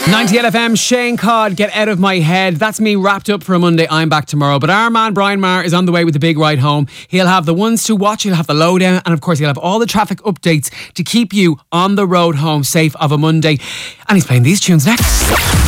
98 FM, Shane Codd, Get Out of My Head. That's me wrapped up for a Monday. I'm back tomorrow. But our man Brian Maher is on the way with the big ride home. He'll have the ones to watch, he'll have the lowdown, and of course he'll have all the traffic updates to keep you on the road home safe of a Monday. And he's playing these tunes next.